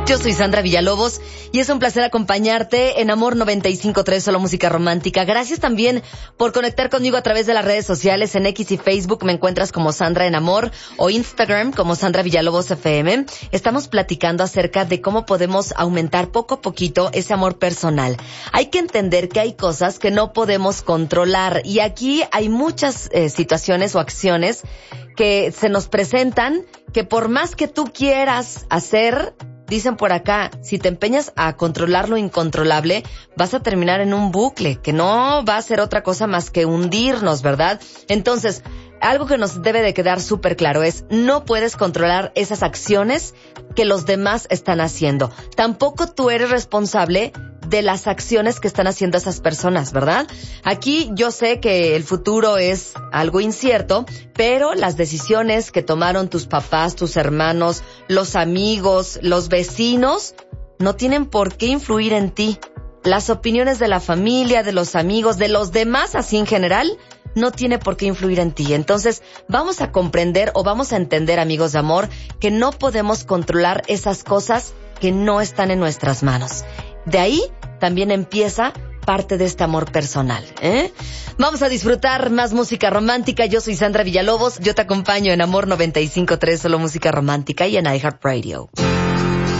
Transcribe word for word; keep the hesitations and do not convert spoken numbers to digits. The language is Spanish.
Yo soy Sandra Villalobos y es un placer acompañarte en Amor noventa y cinco punto tres, solo música romántica. Gracias también por conectar conmigo a través de las redes sociales. En X y Facebook me encuentras como Sandra en Amor o Instagram como Sandra Villalobos F M. Estamos platicando acerca de cómo podemos aumentar poco a poquito ese amor personal. Hay que entender que hay cosas que no podemos controlar y aquí hay muchas eh, situaciones o acciones que se nos presentan que por más que tú quieras hacer, dicen por acá, si te empeñas a controlar lo incontrolable, vas a terminar en un bucle que no va a ser otra cosa más que hundirnos, ¿verdad? Entonces, algo que nos debe de quedar súper claro es, no puedes controlar esas acciones que los demás están haciendo. Tampoco tú eres responsable de las acciones que están haciendo esas personas, ¿verdad? Aquí yo sé que el futuro es algo incierto, pero las decisiones que tomaron tus papás, tus hermanos, los amigos, los vecinos, no tienen por qué influir en ti. Las opiniones de la familia, de los amigos, de los demás, así en general, no tiene por qué influir en ti. Entonces, vamos a comprender o vamos a entender, amigos de amor, que no podemos controlar esas cosas que no están en nuestras manos. De ahí también empieza parte de este amor personal, ¿eh? Vamos a disfrutar más música romántica. Yo soy Sandra Villalobos. Yo te acompaño en Amor noventa y cinco punto tres, solo música romántica y en iHeartRadio.